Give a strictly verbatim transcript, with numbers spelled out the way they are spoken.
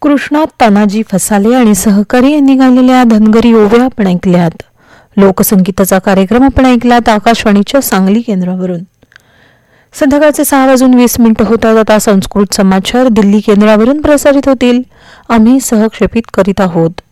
कृष्णात तानाजी फसाले आणि सहकारी यांनी गायलेल्या धनगरी ओव्या आपण ऐकल्यात. लोकसंगीताचा कार्यक्रम आपण ऐकलात आकाशवाणीच्या सांगली केंद्रावरून. संध्याकाळचे सहा वाजून वीस मिनिटं होतात. आता संस्कृत समाचार दिल्ली केंद्रावरून प्रसारित होतील. आम्ही सहक्षेपित करीत आहोत.